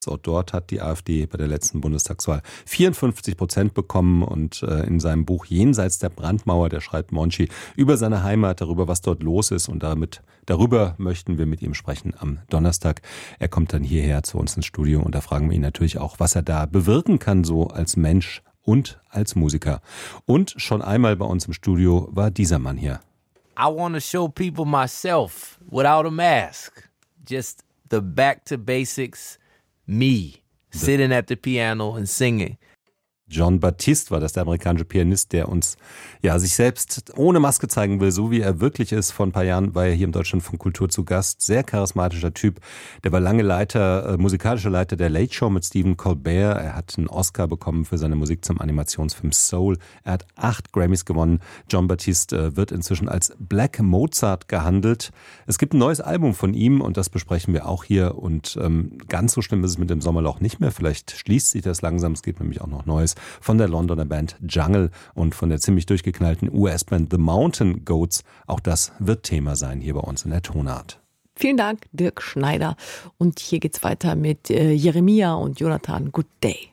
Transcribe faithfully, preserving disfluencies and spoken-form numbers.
Auch dort hat die AfD bei der letzten Bundestagswahl vierundfünfzig Prozent bekommen und äh, in seinem Buch Jenseits der Brandmauer, der schreibt Monchi über seine Heimat, darüber, was dort los ist und damit darüber möchten wir mit ihm sprechen am Donnerstag. Er kommt dann hierher zu uns ins Studio und da fragen wir ihn natürlich auch, was er da bewirken kann, so als Mensch und als Musiker. Und schon einmal bei uns im Studio war dieser Mann hier. I want to show people myself without a mask. Just the back to basics. Me, sitting at the piano and singing. Jon Batiste war das, der amerikanische Pianist, der uns ja sich selbst ohne Maske zeigen will, so wie er wirklich ist. Vor ein paar Jahren war er hier im Deutschlandfunk Kultur zu Gast. Sehr charismatischer Typ. Der war lange Leiter, äh, musikalischer Leiter der Late Show mit Stephen Colbert. Er hat einen Oscar bekommen für seine Musik zum Animationsfilm Soul. Er hat acht Grammys gewonnen. Jon Batiste äh, wird inzwischen als Black Mozart gehandelt. Es gibt ein neues Album von ihm und das besprechen wir auch hier. Und ähm, ganz so schlimm ist es mit dem Sommerloch nicht mehr. Vielleicht schließt sich das langsam. Es gibt nämlich auch noch Neues von der Londoner Band Jungle und von der ziemlich durchgeknallten U S-Band The Mountain Goats. Auch das wird Thema sein hier bei uns in der Tonart. Vielen Dank, Dirk Schneider. Und hier geht's weiter mit äh, Jeremia und Jonathan Good Day.